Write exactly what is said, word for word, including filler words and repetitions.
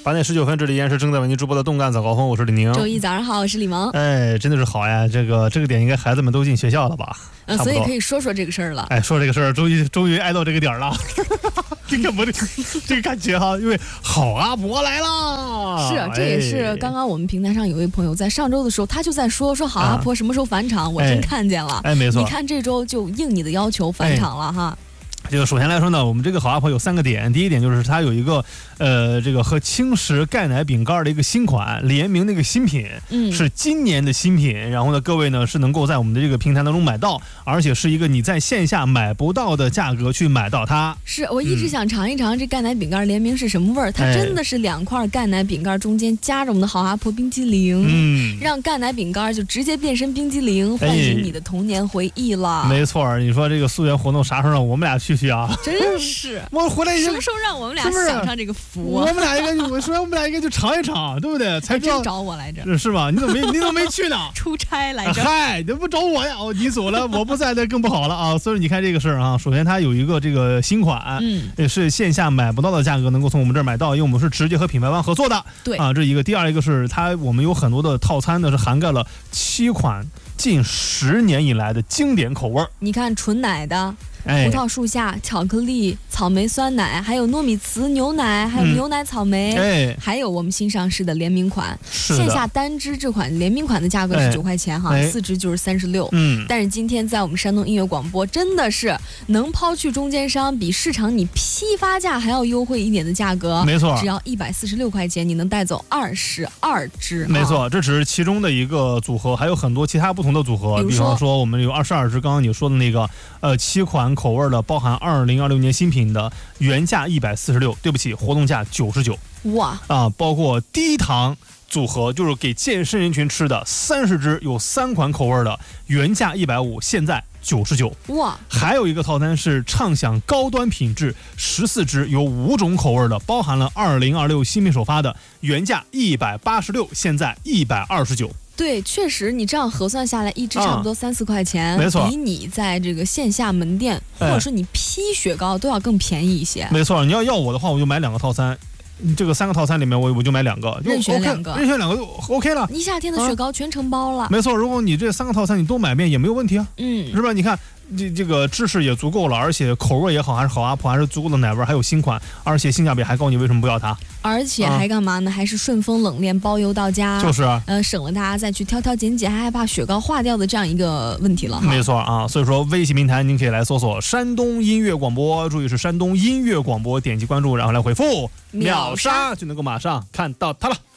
八点十九分，这里依然是正在为您直播的动感早高峰，我是李宁。 周一早上好，我是李萌。 哎，真的是好呀！这个这个点应该孩子们都进学校了吧？ 嗯，所以可以说说这个事儿了。 哎，说这个事儿，终于终于挨到这个点了，这个我的这个感觉哈，因为好阿婆来了。 是，这也是刚刚我们平台上有位朋友在上周的时候，他就在说说好阿婆什么时候返场，啊、我真看见了。 哎，没错。 你看这周就应你的要求返场了哈。 哎这个首先来说呢，我们这个好阿婆有三个点。第一点就是它有一个呃，这个和轻食钙奶饼干的一个新款联名的一个新品，嗯，是今年的新品。然后呢，各位呢是能够在我们的这个平台当中买到，而且是一个你在线下买不到的价格去买到它。 是我一直想尝一尝这钙奶饼干联名是什么味儿、嗯，它真的是两块钙奶饼干中间夹着我们的好阿婆冰激凌，嗯，让钙奶饼干就直接变身冰激凌，唤醒你的童年回忆了。 哎、没错，你说这个溯源活动啥时候让我们俩去去啊？ 真是， 我回来什么时候让我们俩享上这个福、 啊？我们俩应该，我说我们俩应该就尝一尝，对不对？才知道真找我来着， 是吧？你怎么没你怎么没去呢？ 出差来着。 嗨，你不找我呀？你走了，我不在，那更不好了啊！所以你看这个事儿啊，首先它有一个这个新款，嗯，也是线下买不到的价格能够从我们这儿买到，因为我们是直接和品牌方合作的。 对啊，这一个。第二一个是它，我们有很多的套餐呢，是涵盖了七款近十年以来的经典口味。 你看纯奶的。葡萄树下、巧克力、草莓酸奶，还有糯米糍牛奶，还有牛奶草莓，嗯、还有我们新上市的联名款，线下单支这款联名款的价格是九块钱哈，四支就是三十六。嗯，但是今天在我们山东音乐广播，真的是能抛去中间商，比市场你批发价还要优惠一点的价格， 没错， 只要一百四十六块钱，你能带走二十二支。 没错，这只是其中的一个组合，还有很多其他不同的组合，比方说我们有二十二支，刚刚你说的那个呃七款口味的，包含二零二六年新品的，原价一百四十六，对不起，活动价九十九。 哇啊！包括低糖组合，就是给健身人群吃的，三十支，有三款口味的，原价一百五，现在九十九。 哇！ 还有一个套餐是畅享高端品质，十四支，有五种口味的，包含了二零二六新品首发的，原价一百八十六，现在一百二十九。 对，确实，你这样核算下来，一支差不多三四块钱， 没错， 比你在这个线下门店、哎、或者说你批雪糕都要更便宜一些。 没错，你要要我的话，我就买两个套餐。这个三个套餐里面我我就买两个， 任选两个， OK, 任选两个就 OK 了。 一夏天的雪糕全承包了、 啊。没错，如果你这三个套餐你都买遍也没有问题啊， 嗯， 是吧？你看这这个知识也足够了，而且口味也好，还是好阿婆，还是足够的奶味，还有新款，而且性价比还高，你为什么不要它？ 而且还干嘛呢？啊、还是顺丰冷链包邮到家， 就是啊， 呃，省了大家再去挑挑拣拣，还害怕雪糕化掉的这样一个问题了。 没错啊，所以说微信平台您可以来搜索山东音乐广播，注意是山东音乐广播，点击关注，然后来回复秒杀就能够马上看到它了。